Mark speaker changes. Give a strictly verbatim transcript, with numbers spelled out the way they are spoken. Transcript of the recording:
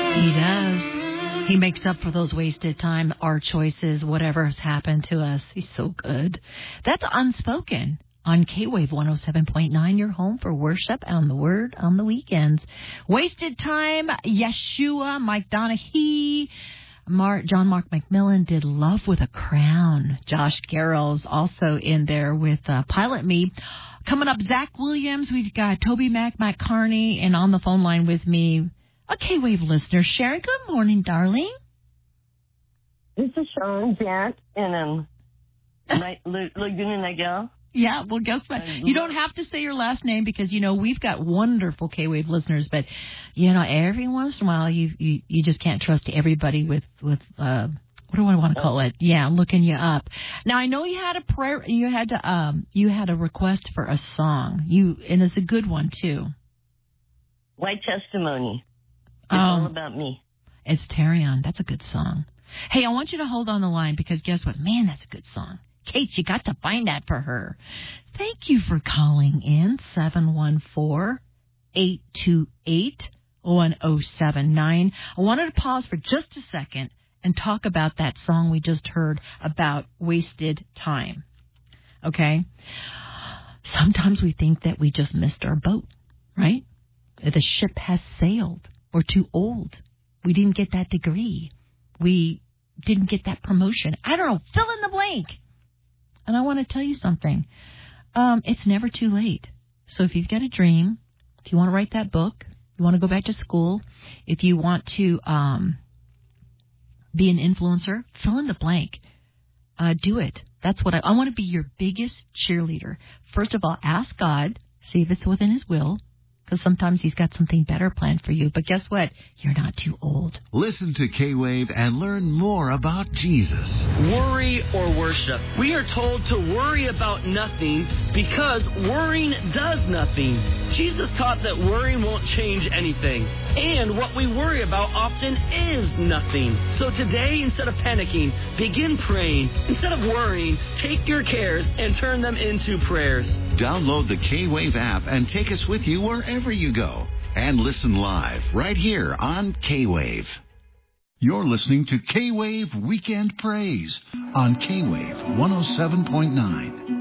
Speaker 1: He does. He makes up for those wasted time, our choices, whatever has happened to us. He's so good. That's Unspoken on K-Wave one oh seven point nine, your home for worship and the word on the weekends. Wasted Time, Yeshua, Mike Donahue, Mark, John Mark McMillan did Love with a Crown. Josh Garrell's also in there with uh, Pilot Me. Coming up, Zach Williams. We've got Toby Mac, Matt Carney, and on the phone line with me, a K-Wave listener, Sharon. Good morning, darling.
Speaker 2: This is Sharon Jack in um, Laguna Niguel.
Speaker 1: Yeah, well, guess what? You don't have to say your last name because, you know, we've got wonderful K-Wave listeners, but, you know, every once in a while you you, you just can't trust everybody with, with uh, what do I want to call it? Yeah, looking you up. Now, I know you had a prayer, you had to, um, you had a request for a song. You, and it's a good one, too.
Speaker 2: White Testimony. It's
Speaker 1: um,
Speaker 2: all about me.
Speaker 1: It's Tarion. That's a good song. Hey, I want you to hold on the line because guess what? Man, that's a good song. Kate, you got to find that for her. Thank you for calling in, seven one four, eight two eight, one oh seven nine. I wanted to pause for just a second and talk about that song we just heard about wasted time. Okay? Sometimes we think that we just missed our boat, right? The ship has sailed. We're too old. We didn't get that degree. We didn't get that promotion. I don't know. Fill in the blank. And I want to tell you something. Um, it's never too late. So if you've got a dream, if you want to write that book, you want to go back to school, if you want to um, be an influencer, fill in the blank. Uh, do it. That's what I, I want to be your biggest cheerleader. First of all, ask God, see if it's within His will. Because sometimes He's got something better planned for you. But guess what? You're not too old.
Speaker 3: Listen to K-Wave and learn more about Jesus.
Speaker 4: Worry or worship. We are told to worry about nothing because worrying does nothing. Jesus taught that worrying won't change anything. And what we worry about often is nothing. So today, instead of panicking, begin praying. Instead of worrying, take your cares and turn them into prayers.
Speaker 3: Download the K-Wave app and take us with you wherever you go. And listen live right here on K-Wave. You're listening to K-Wave Weekend Praise on K-Wave one oh seven point nine.